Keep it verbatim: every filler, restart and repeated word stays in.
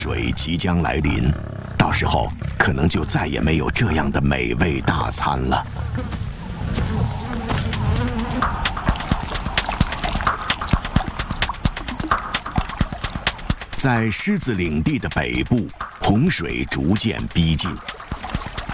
水即将来临，到时候可能就再也没有这样的美味大餐了。在狮子领地的北部，洪水逐渐逼近。